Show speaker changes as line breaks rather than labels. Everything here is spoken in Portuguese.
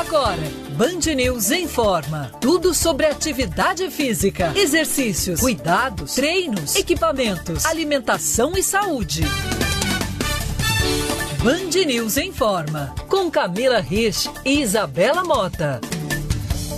agora, Band News Informa. Tudo sobre atividade física, exercícios, cuidados, treinos, equipamentos, alimentação e saúde. Band News Informa, com Camila Rich e Isabela Mota.